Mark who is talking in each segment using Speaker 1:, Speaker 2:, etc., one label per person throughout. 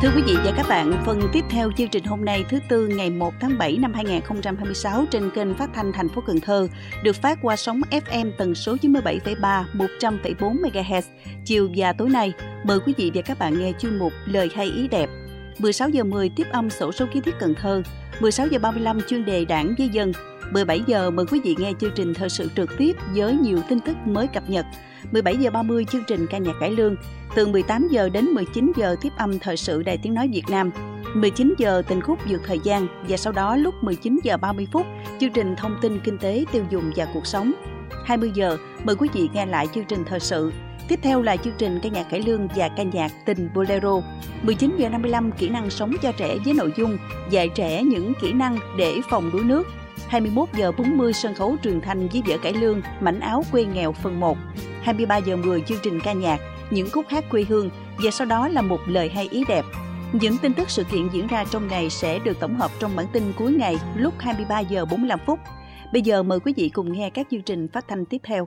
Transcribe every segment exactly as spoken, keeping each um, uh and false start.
Speaker 1: Thưa quý vị và các bạn, phần tiếp theo chương trình hôm nay thứ Tư ngày một tháng bảy năm hai nghìn không trăm hai mươi sáu trên kênh phát thanh thành phố Cần Thơ được phát qua sóng ép em tần số chín mươi bảy phẩy ba, một trăm phẩy bốn MHz. Chiều và tối nay, mời quý vị và các bạn nghe chuyên mục Lời hay ý đẹp. mười sáu giờ mười tiếp âm xổ số kiến thiết Cần Thơ, mười sáu giờ ba mươi lăm chuyên đề Đảng với dân, mười bảy giờ mời quý vị nghe chương trình thời sự trực tiếp với nhiều tin tức mới cập nhật. mười bảy giờ ba mươi chương trình ca nhạc cải lương, từ mười tám giờ đến mười chín giờ tiếp âm thời sự Đài Tiếng nói Việt Nam, mười chín giờ tình khúc vượt thời gian và sau đó lúc mười chín giờ ba mươi phút chương trình thông tin kinh tế tiêu dùng và cuộc sống. hai mươi giờ mời quý vị nghe lại chương trình thời sự. Tiếp theo là chương trình ca nhạc cải lương và ca nhạc tình bolero. mười chín giờ năm mươi lăm kỹ năng sống cho trẻ với nội dung dạy trẻ những kỹ năng để phòng đuối nước. hai mươi mốt giờ bốn mươi sân khấu truyền thanh với vở cải lương Mảnh áo quê nghèo phần một. hai mươi ba giờ mười chương trình ca nhạc những khúc hát quê hương và sau đó là một lời hay ý đẹp. Những tin tức sự kiện diễn ra trong ngày sẽ được tổng hợp trong bản tin cuối ngày lúc hai mươi ba giờ bốn mươi lăm phút. Bây giờ mời quý vị cùng nghe các chương trình phát thanh tiếp theo.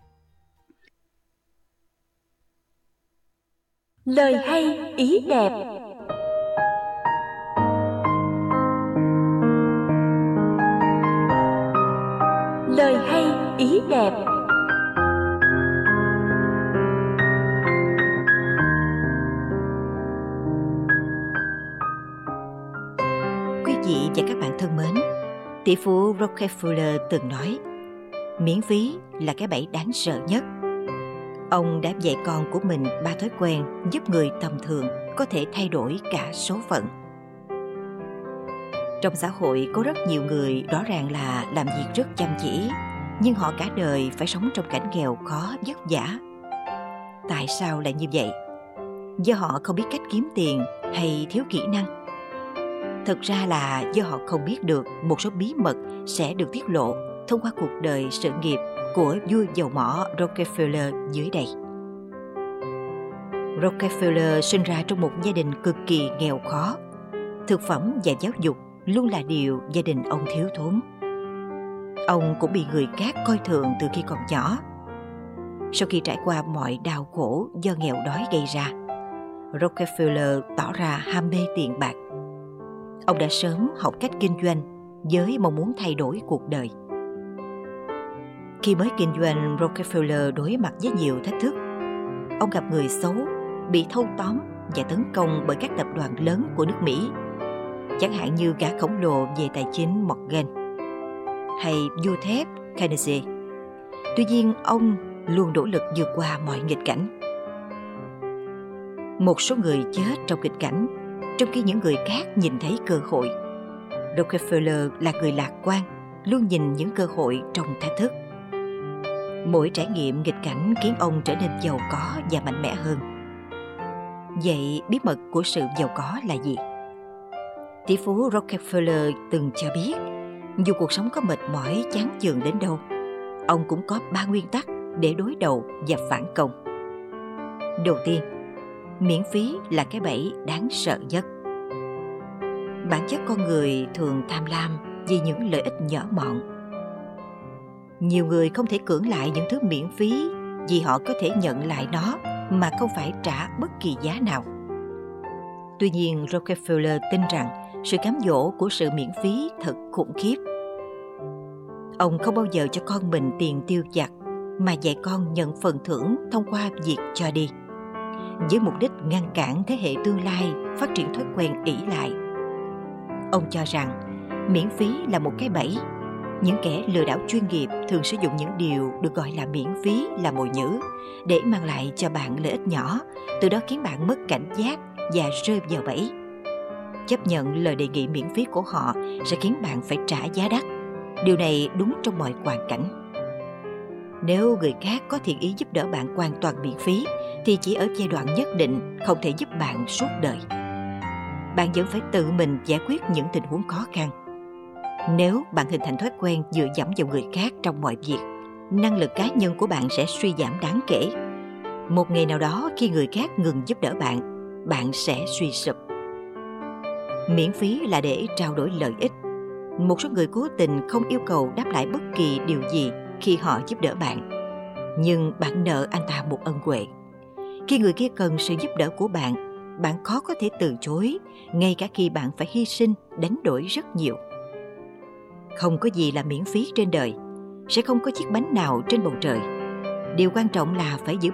Speaker 2: Lời hay ý đẹp. Lời hay ý đẹp.
Speaker 3: Quý vị và các bạn thân mến, tỷ phú Rockefeller từng nói, miễn phí là cái bẫy đáng sợ nhất. Ông đã dạy con của mình ba thói quen giúp người tầm thường có thể thay đổi cả số phận. Trong xã hội có rất nhiều người rõ ràng là làm việc rất chăm chỉ, nhưng họ cả đời phải sống trong cảnh nghèo khó vất vả. Tại sao lại như vậy? Do họ không biết cách kiếm tiền hay thiếu kỹ năng? Thực ra là do họ không biết được một số bí mật sẽ được tiết lộ thông qua cuộc đời sự nghiệp của vua dầu mỏ Rockefeller dưới đây. Rockefeller sinh ra trong một gia đình cực kỳ nghèo khó. Thực phẩm và giáo dục luôn là điều gia đình ông thiếu thốn. Ông cũng bị người khác coi thường từ khi còn nhỏ. Sau khi trải qua mọi đau khổ do nghèo đói gây ra, Rockefeller tỏ ra ham mê tiền bạc. Ông đã sớm học cách kinh doanh với mong muốn thay đổi cuộc đời. Khi mới kinh doanh, Rockefeller đối mặt với nhiều thách thức. Ông gặp người xấu, bị thâu tóm và tấn công bởi các tập đoàn lớn của nước Mỹ, chẳng hạn như gã khổng lồ về tài chính Morgan hay vua thép Kennedy. Tuy nhiên, ông luôn nỗ lực vượt qua mọi nghịch cảnh. Một số người chết trong nghịch cảnh, trong khi những người khác nhìn thấy cơ hội. Rockefeller là người lạc quan, luôn nhìn những cơ hội trong thách thức. Mỗi trải nghiệm nghịch cảnh khiến ông trở nên giàu có và mạnh mẽ hơn. Vậy bí mật của sự giàu có là gì? Tỷ phú Rockefeller từng cho biết, dù cuộc sống có mệt mỏi chán chường đến đâu, ông cũng có ba nguyên tắc để đối đầu và phản công. Đầu tiên, miễn phí là cái bẫy đáng sợ nhất. Bản chất con người thường tham lam vì những lợi ích nhỏ mọn. Nhiều người không thể cưỡng lại những thứ miễn phí vì họ có thể nhận lại nó mà không phải trả bất kỳ giá nào. Tuy nhiên, Rockefeller tin rằng sự cám dỗ của sự miễn phí thật khủng khiếp. Ông không bao giờ cho con mình tiền tiêu vặt, mà dạy con nhận phần thưởng thông qua việc cho đi, với mục đích ngăn cản thế hệ tương lai phát triển thói quen ỷ lại. Ông cho rằng miễn phí là một cái bẫy. Những kẻ lừa đảo chuyên nghiệp thường sử dụng những điều được gọi là miễn phí là mồi nhử để mang lại cho bạn lợi ích nhỏ, từ đó khiến bạn mất cảnh giác và rơi vào bẫy. Chấp nhận lời đề nghị miễn phí của họ sẽ khiến bạn phải trả giá đắt. Điều này đúng trong mọi hoàn cảnh. Nếu người khác có thiện ý giúp đỡ bạn hoàn toàn miễn phí, thì chỉ ở giai đoạn nhất định, không thể giúp bạn suốt đời. Bạn vẫn phải tự mình giải quyết những tình huống khó khăn. Nếu bạn hình thành thói quen dựa dẫm vào người khác trong mọi việc, năng lực cá nhân của bạn sẽ suy giảm đáng kể. Một ngày nào đó khi người khác ngừng giúp đỡ bạn, bạn sẽ suy sụp. Miễn phí là để trao đổi lợi ích. Một số người cố tình không yêu cầu đáp lại bất kỳ điều gì khi họ giúp đỡ bạn, nhưng bạn nợ anh ta một ân huệ. Khi người kia cần sự giúp đỡ của bạn, bạn khó có thể từ chối, ngay cả khi bạn phải hy sinh, đánh đổi rất nhiều. Không có gì là miễn phí trên đời, sẽ không có chiếc bánh nào trên bầu trời. Điều quan trọng là phải giữ